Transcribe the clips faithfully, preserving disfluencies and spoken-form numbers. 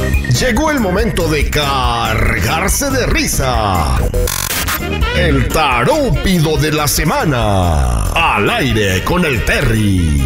Llegó el momento de cargarse de risa. El tarúpido de la semana. Al aire con el Terry.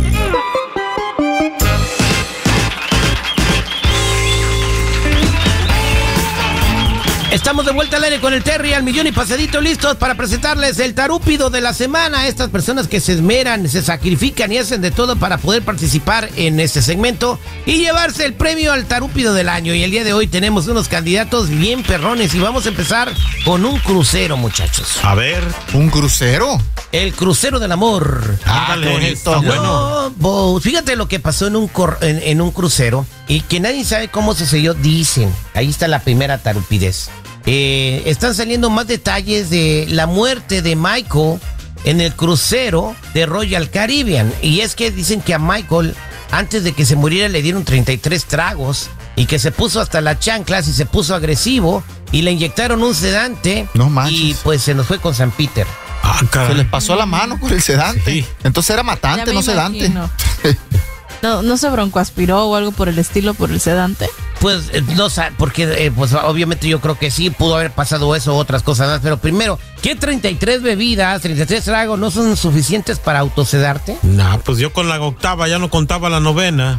Estamos de vuelta al aire con el Terry al millón y pasadito, listos para presentarles el tarúpido de la semana. Estas personas que se esmeran, se sacrifican y hacen de todo para poder participar en este segmento y llevarse el premio al tarúpido del año. Y el día de hoy tenemos unos candidatos bien perrones y vamos a empezar con un crucero, muchachos. A ver, ¿un crucero? El crucero del amor. Ah, qué bonito. No, bo, fíjate lo que pasó en un, cor, en, en un crucero y que nadie sabe cómo sucedió, dicen. Ahí está la primera tarupidez. Eh, están saliendo más detalles de la muerte de Michael en el crucero de Royal Caribbean. Y es que dicen que a Michael, antes de que se muriera, le dieron treinta y tres tragos y que se puso hasta las chanclas y se puso agresivo y le inyectaron un sedante. No manches. Y pues se nos fue con San Peter. Ah, Se les pasó la mano con el sedante. Sí. Entonces era matante, no sedante. No, no se broncoaspiró o algo por el estilo por el sedante. Pues eh, no sé, porque eh, pues obviamente yo creo que sí, pudo haber pasado eso o otras cosas más, pero primero, ¿qué treinta y tres bebidas, treinta y tres tragos no son suficientes para autosedarte? Nah, pues yo con la octava ya no contaba la novena.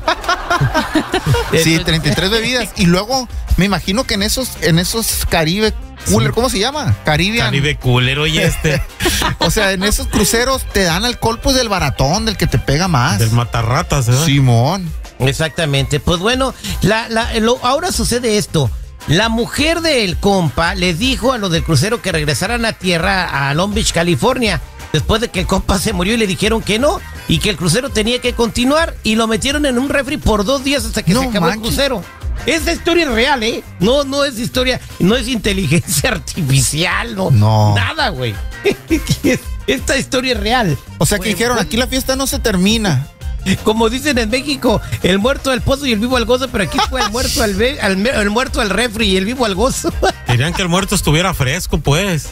Sí, treinta y tres bebidas. Y luego, me imagino que en esos, en esos Caribe Cooler, ¿cómo se llama? Caribbean. Caribe Cooler, oye este. O sea, en esos cruceros te dan alcohol pues del baratón, del que te pega más. Del matarratas, ¿eh? Simón. Exactamente, pues bueno, la, la, lo, ahora sucede esto. La mujer del compa les dijo a los del crucero que regresaran a tierra a Long Beach, California, después de que el compa se murió y le dijeron que no, y que el crucero tenía que continuar, y lo metieron en un refri por dos días hasta que No se acabó manches. el crucero. Esta historia es real, ¿eh? No, no es historia, no es inteligencia artificial, no. No. Nada, güey. Esta historia es real. O sea que Güey, dijeron, güey. aquí la fiesta no se termina. Como dicen en México, el muerto al pozo y el vivo al gozo, pero aquí fue el muerto al, be- al me- el muerto al refri y el vivo al gozo. Dirían que el muerto estuviera fresco, pues.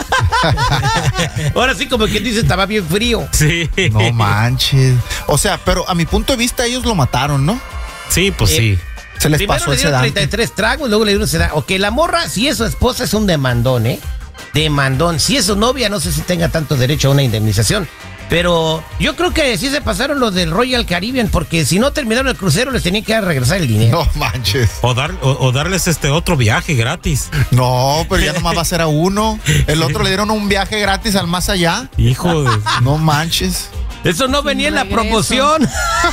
Ahora sí, como quien dice, estaba bien frío. Sí. No manches. O sea, pero a mi punto de vista ellos lo mataron, ¿no? Sí, pues Eh, sí. Se les Primero pasó le el dieron sedante. treinta y tres tragos, luego le dieron sedante. Ok, la morra, si es su esposa, es un demandón, ¿eh? Demandón. Si es su novia, no sé si tenga tanto derecho a una indemnización. Pero yo creo que sí se pasaron los del Royal Caribbean, porque si no terminaron el crucero, les tenían que regresar el dinero. No manches. O, dar, o, o darles este otro viaje gratis. No, pero ya nomás va a ser a uno. El otro le dieron un viaje gratis al más allá. Hijo de... No manches. Eso no venía en la regreso. promoción.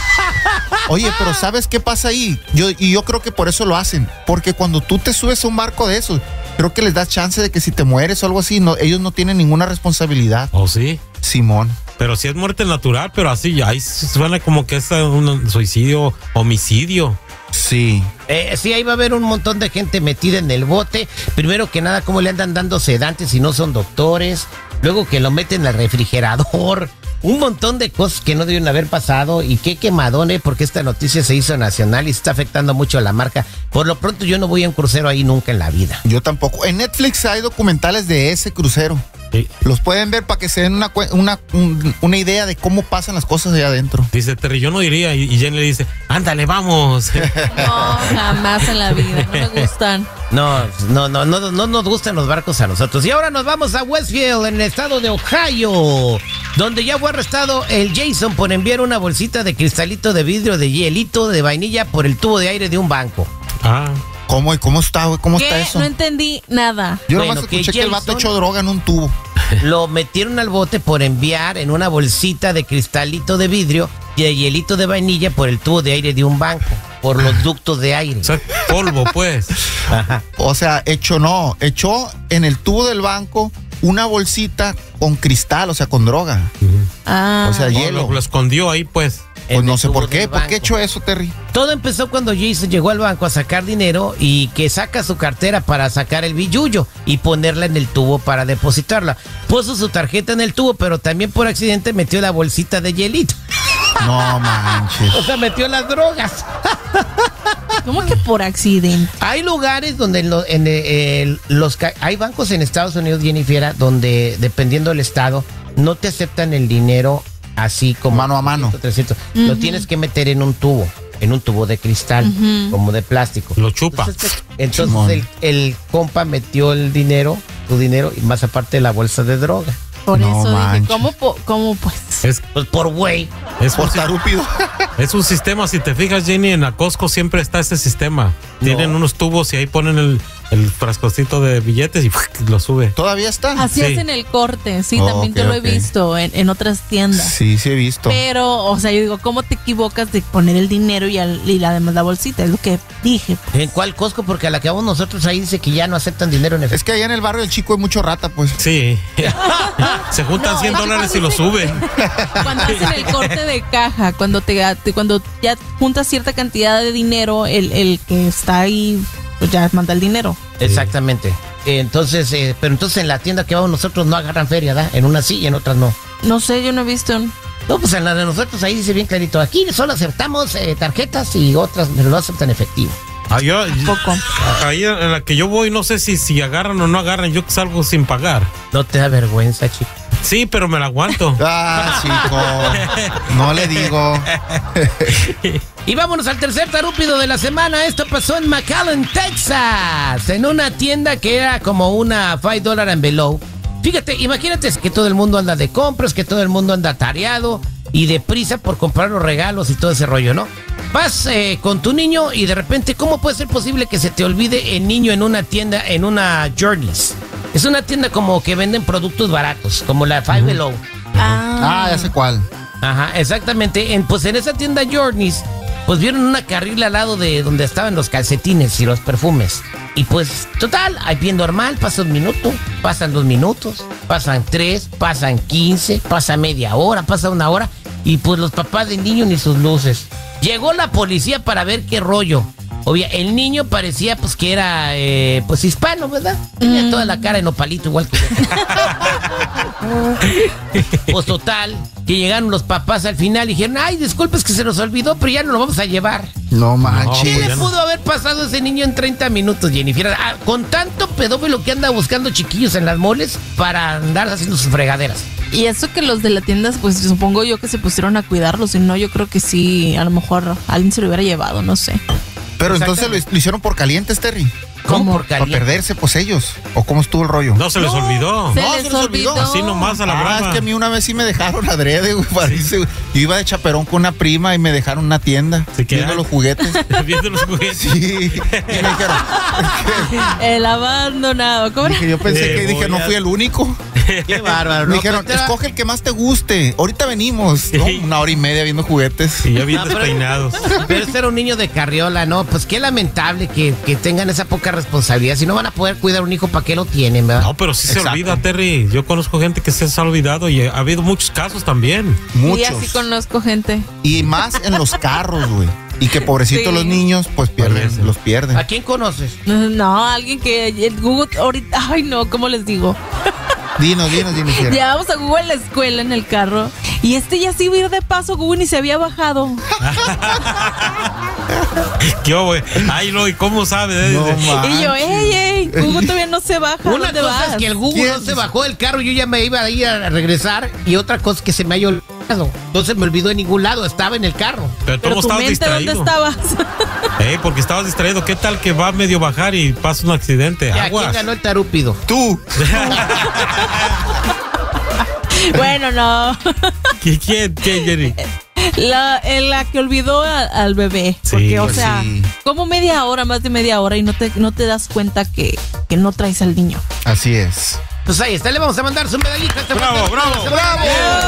Oye, pero ¿sabes qué pasa ahí? Yo, y yo creo que por eso lo hacen. Porque cuando tú te subes a un barco de esos, creo que les das chance de que si te mueres o algo así, no, ellos no tienen ninguna responsabilidad. ¿O sí? Simón. Pero sí es muerte natural, pero así ya ahí suena como que es un suicidio, homicidio. Sí. Eh, sí, ahí va a haber un montón de gente metida en el bote. Primero que nada, cómo le andan dando sedantes si no son doctores. Luego que lo meten al refrigerador. Un montón de cosas que no deben haber pasado. Y qué quemadón, ¿eh? Porque esta noticia se hizo nacional y está afectando mucho a la marca. Por lo pronto yo no voy a un crucero ahí nunca en la vida. Yo tampoco. En Netflix hay documentales de ese crucero. Sí. Los pueden ver para que se den una, cue- una, un- una idea de cómo pasan las cosas allá adentro. Dice Terry, yo no diría. Y, y Jen le dice, ándale, vamos. No, jamás en la vida. No me gustan. No, no, no, no, no nos gustan los barcos a nosotros. Y ahora nos vamos a Westfield, en el estado de Ohio, donde ya fue arrestado el Jason por enviar una bolsita de cristalito de vidrio de hielito de vainilla por el tubo de aire de un banco. Ah, ¿Cómo, y cómo está, güey? ¿Cómo está ¿Qué? eso? No entendí nada. Yo Bueno, nomás que escuché que el vato Jason- echó droga en un tubo. Lo metieron al bote por enviar en una bolsita de cristalito de vidrio y de hielito de vainilla por el tubo de aire de un banco, por los ductos de aire. o sea, polvo, pues. Ajá. O sea, echó no, echó en el tubo del banco una bolsita con cristal, o sea, con droga. Ah, O sea, O hielo. lo, lo escondió ahí, pues. Pues En no el sé tubo por qué. del ¿Por qué banco. echó eso, Terry? Todo empezó cuando Jason llegó al banco a sacar dinero y que saca su cartera para sacar el billullo y ponerla en el tubo para depositarla. Puso su tarjeta en el tubo, pero también por accidente metió la bolsita de hielito. No manches. O sea, metió las drogas. ¿cómo que por accidente? Hay lugares donde en lo- en, eh, el- los ca- hay bancos en Estados Unidos, Jennifer, donde dependiendo del estado no te aceptan el dinero así como Mano a mano. trescientos. Lo tienes que meter en un tubo. en un tubo de cristal, uh-huh. como de plástico. Lo chupa. Entonces, entonces el, el compa metió el dinero, su dinero, y más aparte la bolsa de droga. Por No eso manches. dije, ¿cómo, po- cómo pues? Es, Pues por güey. es, Por un, tarúpido. es un sistema, si te fijas, Jenny, en la Costco siempre está ese sistema. Tienen No. unos tubos y ahí ponen el, el frascocito de billetes y ¡fuc! Lo sube. ¿Todavía está? Así Sí. hacen el corte, sí, Oh, también ok, te lo he ok. visto en, en otras tiendas. Sí, sí he visto. Pero, o sea, yo digo, ¿cómo te equivocas de poner el dinero y, al, y además la bolsita? Es lo que dije. Pues. ¿En cuál Costco? Porque a la que vamos nosotros ahí dice que ya no aceptan dinero en Es efectivo. que allá en el barrio del Chico hay mucho rata, pues. Sí. Se juntan No, cien es que dólares y cuando lo dicen- suben. Cuando hacen el corte de caja, cuando te, te- cuando ya juntas cierta cantidad de dinero, el, el que está ahí, pues ya manda el dinero. Exactamente. Entonces, eh, pero entonces en la tienda que vamos nosotros no agarran feria, ¿verdad? En unas sí y en otras no. No sé, yo no he visto. No, pues en la de nosotros ahí dice bien clarito, aquí solo aceptamos eh, tarjetas y otras pero no aceptan efectivo. Ah, yo, Poco. ahí en la que yo voy, no sé si, si agarran o no agarran, yo salgo sin pagar. No te da vergüenza, chico. Sí, pero me la aguanto. Ah, chico. No le digo. Y vámonos al tercer tarúpido de la semana. Esto pasó en McAllen, Texas, en una tienda que era como una five dollar envelope. Fíjate, imagínate que todo el mundo anda de compras, que todo el mundo anda tareado y deprisa por comprar los regalos y todo ese rollo, ¿no? Vas eh, con tu niño y de repente, ¿cómo puede ser posible que se te olvide el niño en una tienda, en una Journeys? Es una tienda como que venden productos baratos, como la Five Below. Ah, Ah, ya sé cuál. Ajá, exactamente. En, pues en esa tienda Journeys, pues vieron una carril al lado de donde estaban los calcetines y los perfumes. Y pues, total, ahí bien normal, pasa un minuto, pasan dos minutos, pasan tres, pasan quince, pasa media hora, pasa una hora. Y pues los papás del niño ni sus luces. Llegó la policía para ver qué rollo. Obvio, el niño parecía pues que era eh, pues hispano, ¿verdad? Tenía Mm. toda la cara en opalito igual que yo. Pues total, que llegaron los papás al final y dijeron, ay, disculpes que se nos olvidó, pero ya no lo vamos a llevar. No ¿Qué manches. pues le ya no. pudo haber pasado a ese niño en treinta minutos, Jennifer? Ah, con tanto pedófilo que anda buscando chiquillos en las moles para andar haciendo sus fregaderas. y eso que los de la tienda, pues supongo yo que se pusieron a cuidarlo, si no, yo creo que sí, a lo mejor alguien se lo hubiera llevado, no sé. Pero entonces lo, lo hicieron por calientes, Terry. ¿Cómo? Por Para caliente. perderse, pues ellos. ¿O cómo estuvo el rollo? No se les olvidó. Se No, les se les olvidó. olvidó. Así nomás a la Ah, brava. es que a mí una vez sí me dejaron adrede, güey. Parece, güey. Yo iba de chaperón con una prima y me dejaron una tienda ¿Se quedan? viendo los juguetes. Viendo los juguetes. Sí. Y me dijeron, El abandonado. ¿Cómo era? dije, yo pensé Te que dije, voy no a- fui el único. Qué bárbaro. Me ¿no? dijeron, Pero te- escoge el que más te guste. Ahorita venimos. ¿no? Sí. Una hora y media viendo juguetes. Y ya bien No, pero- despeinados. Pero este era un niño de carriola, ¿no? Pues qué lamentable que, que tengan esa poca responsabilidad. Si no van a poder cuidar un hijo, ¿para qué lo tienen, verdad? No, pero sí se Exacto. olvida, Terry. Yo conozco gente que se ha olvidado y ha habido muchos casos también. Y Muchos. así conozco gente. Y más en los carros, güey. Y que pobrecitos Sí. los niños, pues pierden, Parece. los pierden. ¿A quién conoces? No, alguien que el Google ahorita, ay no, ¿cómo les digo? Dinos, dinos, dinos. dinos. Llevamos a Google a la escuela en el carro y este ya se iba a ir de paso, Google, ni se había bajado. ¿Qué güey? Ay, no, ¿y cómo sabe? No Y yo, manches. ey, ey, Google todavía no se baja. Una ¿Dónde cosa vas? es que el Google ¿Quién? no se bajó del carro y yo ya me iba a ir a regresar. Y otra cosa es que se me haya olvidado. No se me olvidó en ningún lado, estaba en el carro. Pero Pero tú tu estabas mente, ¿dónde distraído. estabas? Eh, porque estabas distraído. ¿Qué tal que va a medio bajar y pasa un accidente? Ya, ¿quién Aguas. ganó el tarúpido? Tú. Bueno, no. ¿Qué, quién, quién, Jenny? La, en la que olvidó a- al bebé. Sí, Porque, o pues sea, sí. como media hora, más de media hora y no te, no te das cuenta que, que no traes al niño. Así es. Pues ahí está, le vamos a mandar su medallita. a este Bravo, fuerte bravo, de la semana. bravo.